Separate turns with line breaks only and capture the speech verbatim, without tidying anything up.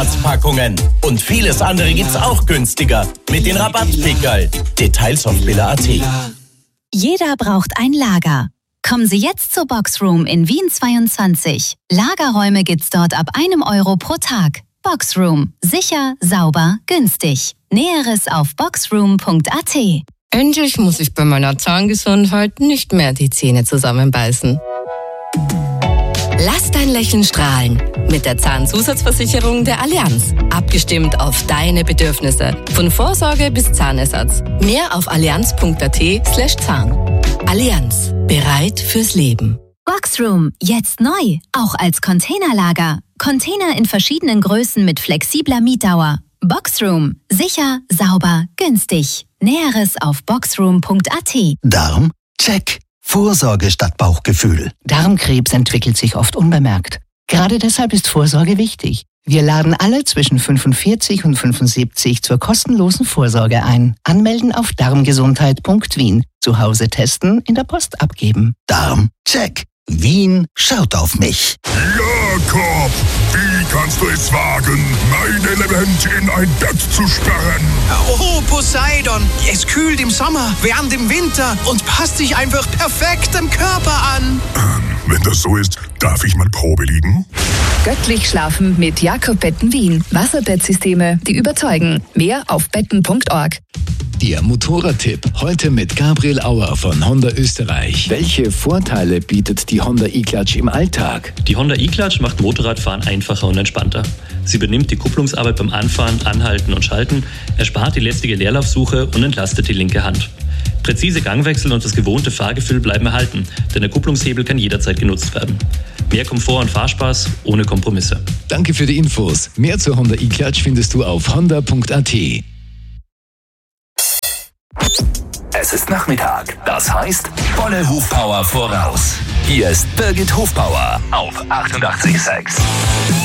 Packungen. Und vieles andere gibt's auch günstiger. Mit den Rabattpickerl. Details auf billa punkt at.
Jeder braucht ein Lager. Kommen Sie jetzt zur Boxroom in Wien zweiundzwanzig. Lagerräume gibt's dort ab einem Euro pro Tag. Boxroom. Sicher, sauber, günstig. Näheres auf boxroom punkt at.
Endlich muss ich bei meiner Zahngesundheit nicht mehr die Zähne zusammenbeißen. Lass dein Lächeln strahlen mit der Zahnzusatzversicherung der Allianz. Abgestimmt auf deine Bedürfnisse. Von Vorsorge bis Zahnersatz. Mehr auf allianz punkt at slash Zahn. Allianz. Bereit fürs Leben.
Boxroom. Jetzt neu. Auch als Containerlager. Container in verschiedenen Größen mit flexibler Mietdauer. Boxroom. Sicher, sauber, günstig. Näheres auf boxroom punkt at.
Darm? Check. Vorsorge statt Bauchgefühl.
Darmkrebs entwickelt sich oft unbemerkt. Gerade deshalb ist Vorsorge wichtig. Wir laden alle zwischen fünfundvierzig und fünfundsiebzig zur kostenlosen Vorsorge ein. Anmelden auf darmgesundheit punkt wien. Zu Hause testen, in der Post abgeben.
Darm? Check. Wien schaut auf mich.
Jakob, wie kannst du es wagen, mein Element in ein Bett zu sperren?
Oh, Poseidon, es kühlt im Sommer, wärmt im Winter und passt sich einfach perfekt dem Körper an.
Ähm, wenn das so ist, darf ich mal Probe liegen?
Göttlich schlafen mit Jakob Betten Wien. Wasserbettsysteme, die überzeugen. Mehr auf betten punkt org.
Der Motorradtipp heute mit Gabriel Auer von Honda Österreich. Welche Vorteile bietet die Honda E-Clutch im Alltag?
Die Honda E-Clutch macht Motorradfahren einfacher und entspannter. Sie übernimmt die Kupplungsarbeit beim Anfahren, Anhalten und Schalten, erspart die lästige Leerlaufsuche und entlastet die linke Hand. Präzise Gangwechsel und das gewohnte Fahrgefühl bleiben erhalten, denn der Kupplungshebel kann jederzeit genutzt werden. Mehr Komfort und Fahrspaß ohne Kompromisse.
Danke für die Infos. Mehr zur Honda E-Clutch findest du auf honda punkt at.
Es ist Nachmittag, das heißt volle Hufpower voraus. Hier ist Birgit Hufpower auf achtundachtzig Komma sechs.